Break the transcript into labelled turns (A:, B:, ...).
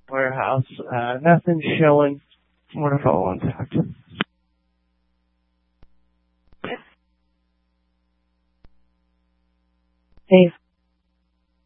A: warehouse. Nothing showing. Wonder if I'll intact.
B: Hey.